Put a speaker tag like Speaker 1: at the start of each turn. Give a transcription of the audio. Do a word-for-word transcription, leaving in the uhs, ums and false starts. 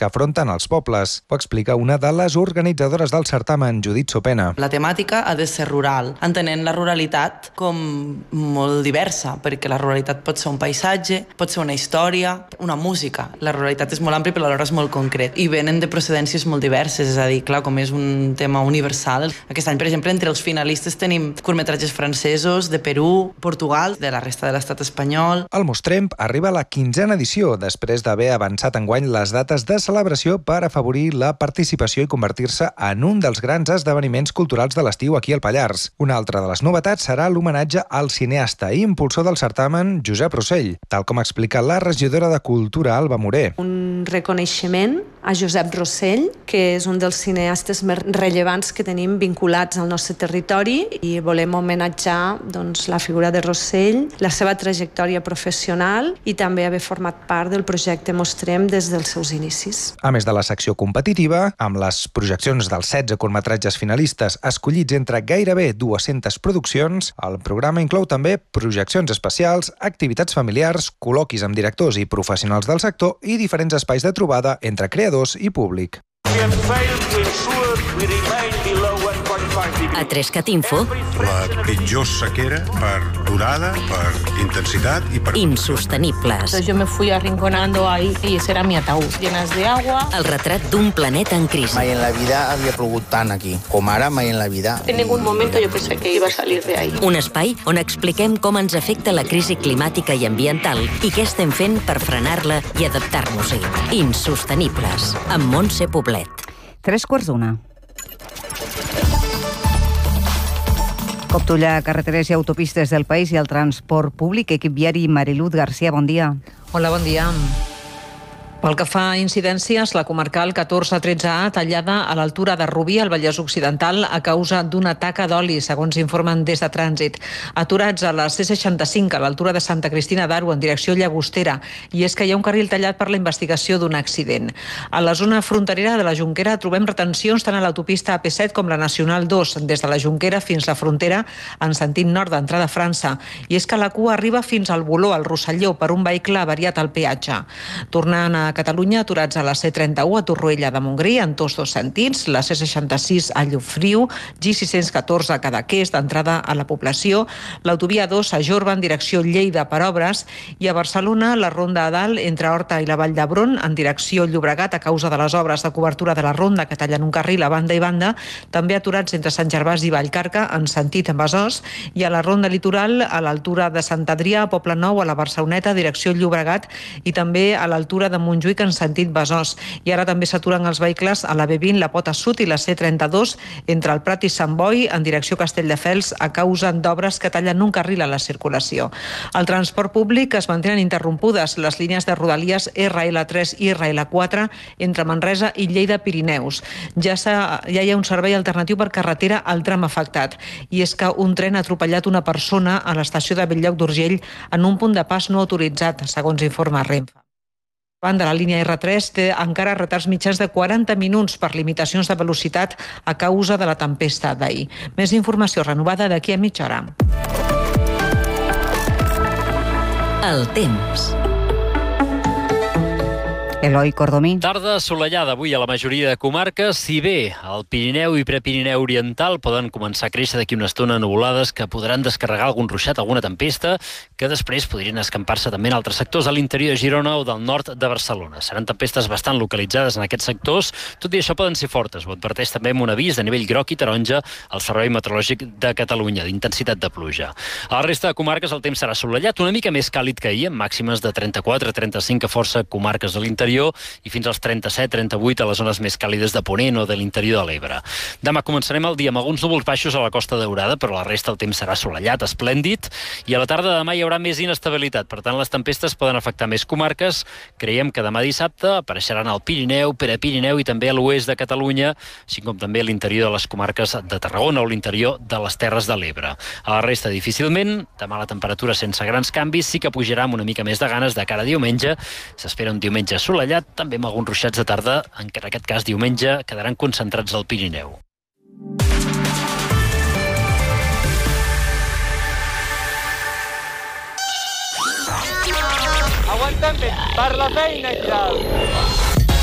Speaker 1: que afronten els pobles. Ho explica una de les organitzadores del certamen, Judit Sopena.
Speaker 2: La temàtica ha de ser rural, entenent la ruralitat com molt diversa, perquè la ruralitat pot ser un paisatge, pot ser una història, una música. La ruralitat és molt àmplia, però alhora és molt concret. I venen de procedències molt diverses, és a dir, clar, com és un tema universal. Aquest any, per exemple, entre els finalistes tenim curtmetratges francesos, de Perú, Portugal, de la resta de l'estat espanyol.
Speaker 1: El Mostremp arriba a la quinzena edició, després d'haver avançat enguany les dates de celebració per afavorir la participació i convertir-se en un dels grans esdeveniments culturals de l'estiu aquí al Pallars. Una altra de les novetats serà l'homenatge al cineasta i impulsor del certamen, Josep Rossell, tal com explica la regidora de Cultura, Alba Moré.
Speaker 3: Un reconeixement a Josep Rossell, que és un dels cineastes més rellevants que tenim vinculats al nostre territori, i volem homenatjar doncs, la figura de Rossell, la seva trajectòria professional i també haver format part del projecte Mostrem des dels seus inicis.
Speaker 1: A més de la secció competitiva, amb les projeccions dels setze curtmetratges finalistes escollits entre gairebé dues-centes produccions, el programa inclou també projeccions especials, activitats familiars, col·loquis amb directors i professionals del sector i diferents espais de trobada entre creadors i públic.
Speaker 4: A Trescat Info,
Speaker 5: la pitjor sequera per durada, per intensitat y per...
Speaker 4: insostenibles.
Speaker 6: Entonces yo me fui arrinconando ahí y ese era mi ataúd, llenas de agua.
Speaker 4: El retrat d'un planeta en crisi.
Speaker 7: Mai en la vida havia plogut tant aquí, com ara mai en la vida.
Speaker 6: En ningún momento yo pensé que iba a salir de ahí.
Speaker 4: Un espai on expliquem com ens afecta la crisi climàtica i ambiental i què estem fent per frenar-la i adaptar-nos-hi. Insostenibles, amb Montse Poblet.
Speaker 8: Tres quarts d'una. Cop d'ull a carreteres i autopistes del país i el transport públic. Equip viari, Mariluz García, bon dia.
Speaker 9: Hola, bon dia. Pel que fa a incidències, la comarcal catorze tretze A tallada a l'altura de Rubí, al Vallès Occidental, a causa d'una taca d'oli, segons informen des de Trànsit. Aturats a la C seixanta-cinc, a l'altura de Santa Cristina d'Aro, en direcció Llagostera, i és que hi ha un carril tallat per la investigació d'un accident. A la zona fronterera de la Jonquera trobem retencions tant a l'autopista A P set com la Nacional dos, des de la Jonquera fins la frontera en sentit nord d'entrada a França. I és que la cua arriba fins al Boló, al Rosselló, per un vehicle avariat al peatge. Tornant a Catalunya, aturats a la C trenta-u a Torroella de Montgrí en tots dos sentits, la C seixanta-sis a Llofriu, G sis cents catorze a Cadaqués d'entrada a la població, l'autovia dos a Jorba en direcció Lleida per obres i a Barcelona la ronda a dalt entre Horta i la Vall d'Hebron en direcció Llobregat a causa de les obres de cobertura de la ronda que tallen un carril a banda i banda, també aturats entre Sant Gervàs i Vallcarca en sentit en Besòs i a la ronda litoral a l'altura de Sant Adrià, a Poble Nou, a la Barceloneta, direcció Llobregat i també a l'altura de Montjuïc en sentit Besòs. I ara també s'aturen els vehicles a la B vint, la Pota Sud i la C trenta-dos entre el Prat i Sant Boi en direcció Castelldefels a causa d'obres que tallen un carril a la circulació. El transport públic es mantenen interrompudes les línies de Rodalies R L tres i R L quatre entre Manresa i Lleida Pirineus. Ja, ja hi ha un servei alternatiu per carretera al tram afectat i és que un tren ha atropellat una persona a l'estació de Bell-lloc d'Urgell en un punt de pas no autoritzat, segons informa Renfe. De la línia R tres té encara retards mitjans de quaranta minuts per limitacions de velocitat a causa de la tempesta d'ahir. Més informació renovada d'aquí a mitja hora.
Speaker 4: El temps.
Speaker 8: Eloi Cordomí.
Speaker 10: Tarda assolellada avui a la majoria de comarques, si bé al Pirineu i Prepirineu Oriental poden començar a créixer d'aquí una estona nuvolades que podran descarregar algun ruixat, alguna tempesta, que després podrien escampar-se també en altres sectors de l'interior de Girona o del nord de Barcelona. Seran tempestes bastant localitzades en aquests sectors, tot i això poden ser fortes. Ho adverteix també amb un avís de nivell groc i taronja al Servei Meteorològic de Catalunya, d'intensitat de pluja. A la resta de comarques el temps serà assolellat, una mica més càlid que ahir, amb màximes de trenta-quatre a trenta-cinc a força comarques de l'interior i fins als trenta-set a trenta-vuit a les zones més càlides de Ponent o de l'interior de l'Ebre. Demà començarem el dia amb alguns núvols baixos a la Costa Daurada, però la resta el temps serà assolellat, esplèndid, i a la tarda de demà hi haurà més inestabilitat. Per tant, les tempestes poden afectar més comarques. Creiem que demà dissabte apareixeran al Pirineu, Prepirineu i també a l'oest de Catalunya, així com també a l'interior de les comarques de Tarragona o l'interior de les Terres de l'Ebre. A la resta, difícilment. Demà la temperatura sense grans canvis, sí que pujarà amb una mica més de ganes de cara a diumenge. S'espera un diumenge assolellat, també amb alguns ruixats de tarda, en aquest cas diumenge quedaran concentrats al Pirineu.
Speaker 11: Aguanten bé, per la feina i tal.